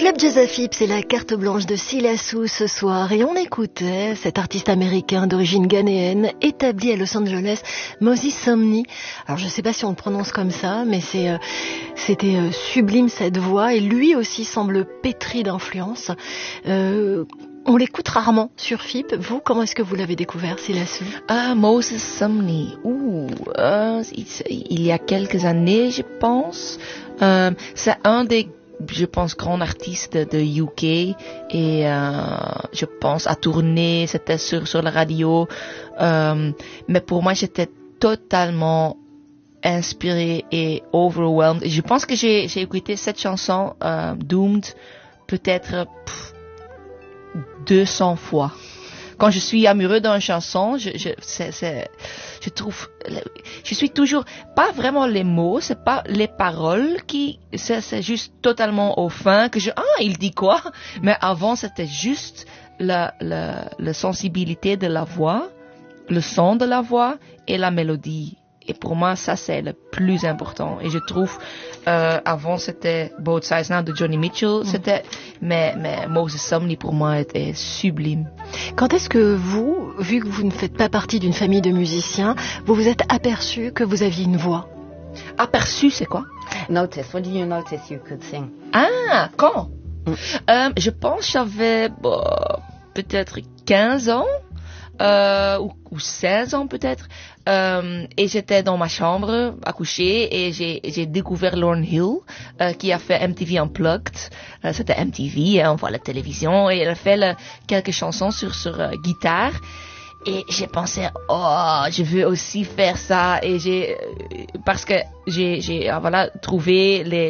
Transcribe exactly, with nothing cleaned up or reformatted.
Club Jazz à Fipp, c'est la carte blanche de Silassou ce soir et on écoutait cet artiste américain d'origine ghanéenne établi à Los Angeles, Moses Sumney. Alors je ne sais pas si on le prononce comme ça, mais c'est euh, c'était euh, sublime cette voix et lui aussi semble pétri d'influence. Euh, on l'écoute rarement sur Fipp. Vous, comment est-ce que vous l'avez découvert, Silassou? Ah, Moses Sumney. Ouh, euh, il y a quelques années, je pense. Euh, c'est un des je pense, grand artiste de U K et euh, je pense à tourner, c'était sur, sur la radio. Euh, mais pour moi, j'étais totalement inspirée et overwhelmed. Et je pense que j'ai, j'ai écouté cette chanson, euh, Doomed, peut-être pff, deux cents fois. Quand je suis amoureux d'une chanson, je, je, c'est, c'est, je trouve, je suis toujours, pas vraiment les mots, c'est pas les paroles qui, c'est, c'est juste totalement au fin que je, ah, il dit quoi? Mais avant, c'était juste la, la, la sensibilité de la voix, le son de la voix et la mélodie. Et pour moi, ça, c'est le plus important. Et je trouve, euh, avant, c'était Both Sides Now de Johnny Mitchell. Mm. C'était, mais, mais Moses Sumney, pour moi, était sublime. Quand est-ce que vous, vu que vous ne faites pas partie d'une famille de musiciens, vous vous êtes aperçu que vous aviez une voix? Aperçu, c'est quoi? Notice. When did you notice you could sing? Ah, quand? Mm. Euh, je pense que j'avais, bon, peut-être quinze ans. Euh, ou, ou seize ans peut-être, euh, et j'étais dans ma chambre à coucher et j'ai, j'ai découvert Lauryn Hill euh, qui a fait M T V Unplugged. Euh, c'était M T V, hein, on voit la télévision et elle a fait le, quelques chansons sur sur euh, guitare et j'ai pensé oh je veux aussi faire ça et j'ai parce que j'ai j'ai voilà trouvé les